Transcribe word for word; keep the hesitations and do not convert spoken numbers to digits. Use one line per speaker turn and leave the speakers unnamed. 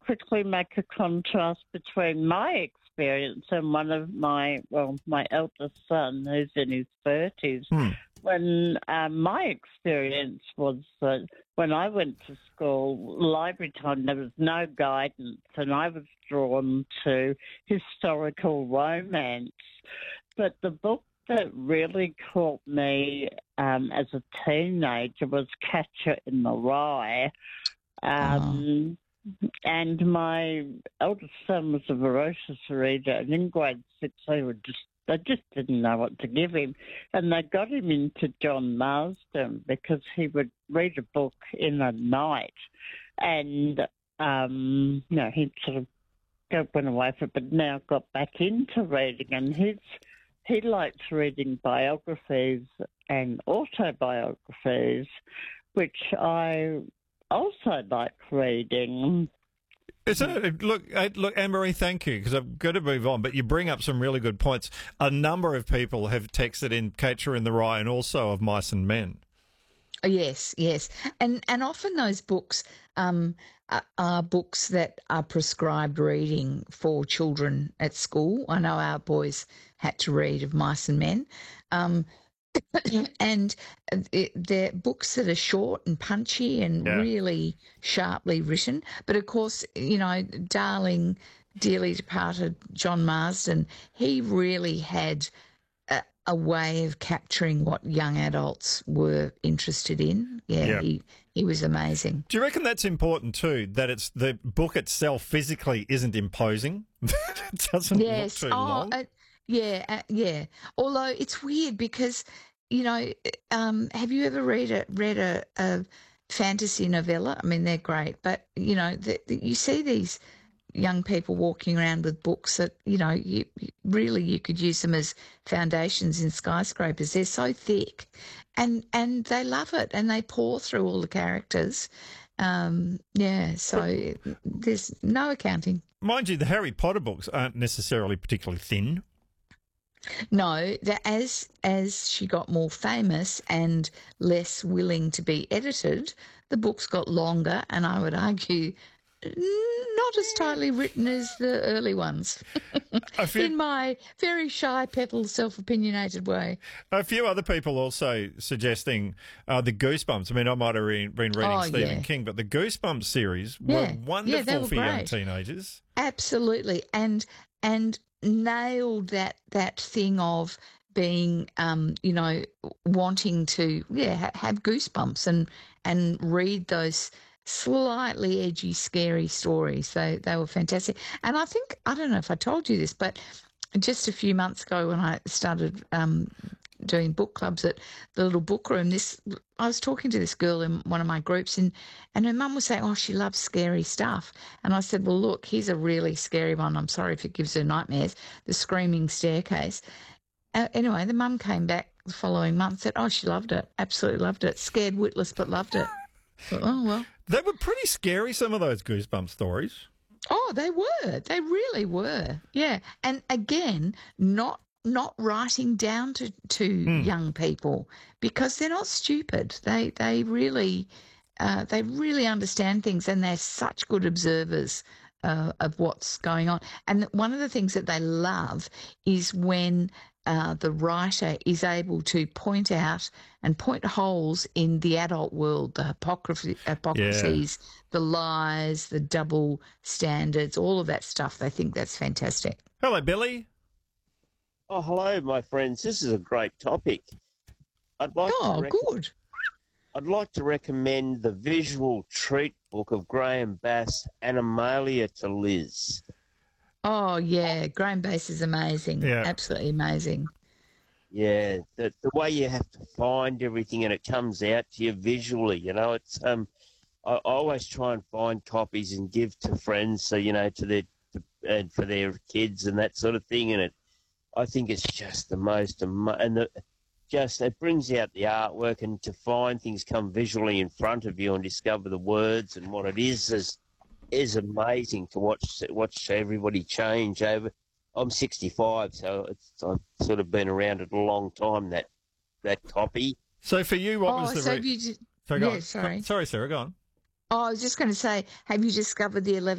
quickly make a contrast between my experience and one of my, well, my eldest son, who's in his thirties.
Hmm.
When um, my experience was that when I went to school, library time, there was no guidance, and I was drawn to historical romance. But the book that really caught me um, as a teenager was Catcher in the Rye. Um, uh-huh. And my eldest son was a voracious reader, and in grade six they were just they just didn't know what to give him, and they got him into John Marsden because he would read a book in a night, and um, you know he'd sort of go went away for it, but now got back into reading, and he's he likes reading biographies and autobiographies, which I also like reading.
Isn't it? Look, look, Anne-Marie, thank you, because I've got to move on, but you bring up some really good points. A number of people have texted in Catcher in the Rye and also of Mice and Men.
Yes, yes. And and often those books um, are, are books that are prescribed reading for children at school. I know our boys had to read of Mice and Men. Um, and it, they're books that are short and punchy and yeah. really sharply written. But, of course, you know, darling, dearly departed John Marsden, he really had a, a way of capturing what young adults were interested in. Yeah, yeah. He, he was amazing.
Do you reckon that's important too, that it's the book itself physically isn't imposing? It doesn't
yes.
look too
oh,
long?
Uh, yeah, uh, yeah. Although it's weird because... You know, um, have you ever read a read a, a fantasy novella? I mean, they're great, but you know, the, the, you see these young people walking around with books that you know, you, really you could use them as foundations in skyscrapers. They're so thick, and and they love it, and they pour through all the characters. Um, yeah, so there's no accounting.
Mind you, the Harry Potter books aren't necessarily particularly thin.
No, that as as she got more famous and less willing to be edited, the books got longer, and I would argue not as tightly written as the early ones. Few, in my very shy, petal, self-opinionated way.
A few other people also suggesting uh, the Goosebumps. I mean, I might have re- been reading
oh,
Stephen
yeah.
King, but the Goosebumps series
yeah.
were wonderful
yeah, were
for
great.
young teenagers.
Absolutely, and and. nailed that that thing of being, um, you know, wanting to, yeah, ha- have goosebumps and and read those slightly edgy, scary stories. They they were fantastic. And I think, I don't know if I told you this, but just a few months ago when I started um, doing book clubs at the little book room, this I was talking to this girl in one of my groups, and, and her mum was saying, oh, she loves scary stuff. And I said, well, look, here's a really scary one. I'm sorry if it gives her nightmares, The Screaming Staircase. Uh, anyway, the mum came back the following month, said, oh, she loved it, absolutely loved it, scared witless but loved it. Thought, oh, well.
They were pretty scary, some of those Goosebumps stories.
Oh, they were. They really were. Yeah. And again, not not writing down to, to mm. young people, because they're not stupid. They they really uh, they really understand things, and they're such good observers uh, of what's going on. And one of the things that they love is when uh, the writer is able to point out and point holes in the adult world, the hypocrisy, hypocrisies, yeah. the lies, the double standards, all of that stuff. They think that's fantastic.
Hello, Billy.
Oh, hello, my friends. This is a great topic. I'd like
oh,
to rec-
good.
I'd like to recommend the visual treat book of Graham Bass, Animalia to Liz.
Oh, yeah. Graham Bass is amazing. Yeah. Absolutely amazing.
Yeah, the, the way you have to find everything and it comes out to you visually, you know, it's um, I, I always try and find copies and give to friends, so, you know, to their to, and for their kids and that sort of thing, and it I think it's just the most, and the, just it brings out the artwork, and to find things come visually in front of you and discover the words and what it is is is amazing to watch watch everybody change over. I'm sixty-five, so it's I've sort of been around it a long time. That that copy.
So for you, what
oh,
was the?
So
re-
you just,
sorry,
yeah, sorry,
sorry, Sarah, go on.
Oh, I was just going to say, have you discovered the eleven?